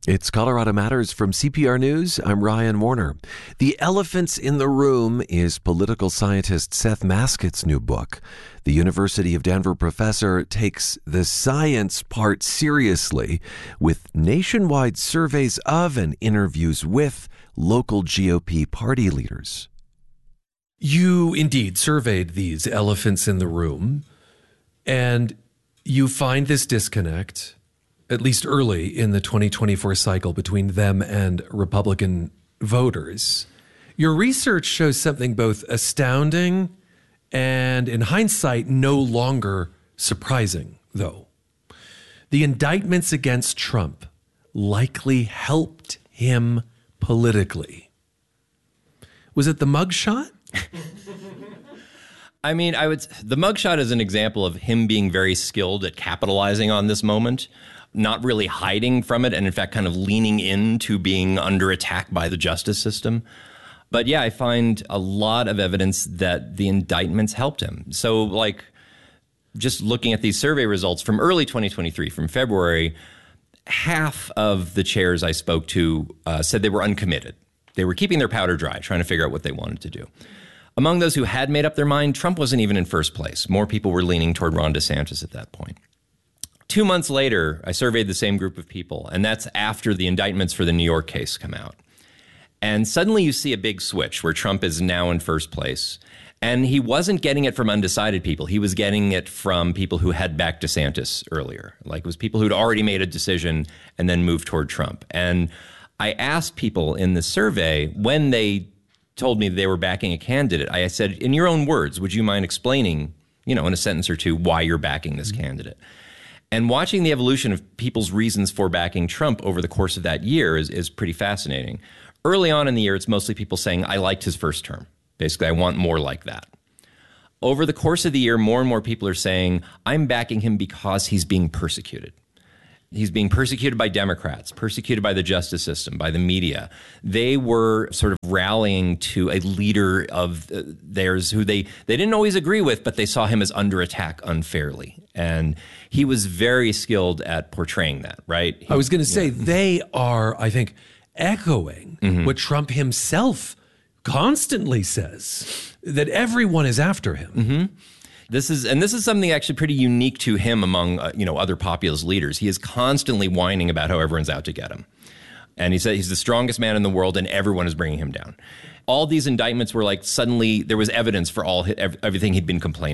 It's Colorado Matters from CPR News. I'm Ryan Warner. The Elephants in the Room is political scientist Seth Maskett's new book. The University of Denver professor takes the science part seriously with nationwide surveys of and interviews with local GOP party leaders. You indeed surveyed these elephants in the room, and you find this disconnect, at least early in the 2024 cycle, between them and Republican voters. Your research shows something both astounding and, in hindsight, no longer surprising, though. The indictments against Trump likely helped him politically. Was it the mugshot? I mean, the mugshot is an example of him being very skilled at capitalizing on this moment, not really hiding from it, and in fact kind of leaning into being under attack by the justice system. But yeah, I find a lot of evidence that the indictments helped him. So like just looking at these survey results from early 2023, from February, half of the chairs I spoke to said they were uncommitted. They were keeping their powder dry, trying to figure out what they wanted to do. Among those who had made up their mind, Trump wasn't even in first place. More people were leaning toward Ron DeSantis at that point. 2 months later, I surveyed the same group of people, and that's after the indictments for the New York case come out. And suddenly you see a big switch where Trump is now in first place. And he wasn't getting it from undecided people. He was getting it from people who had backed DeSantis earlier. Like it was people who'd already made a decision and then moved toward Trump. And I asked people in the survey when they told me they were backing a candidate, I said, in your own words, would you mind explaining, in a sentence or two, why you're backing this candidate? And watching the evolution of people's reasons for backing Trump over the course of that year is pretty fascinating. Early on in the year, it's mostly people saying, I liked his first term. Basically, I want more like that. Over the course of the year, more and more people are saying, I'm backing him because he's being persecuted. He's being persecuted by Democrats, persecuted by the justice system, by the media. They were sort of rallying to a leader of theirs who they didn't always agree with, but they saw him as under attack unfairly. And he was very skilled at portraying that, right? I was going to say, they are, I think, echoing what Trump himself constantly says, that everyone is after him. This is something actually pretty unique to him among other populist leaders. He is constantly whining about how everyone's out to get him. And he said he's the strongest man in the world and everyone is bringing him down. All these indictments were like suddenly there was evidence for everything he'd been complaining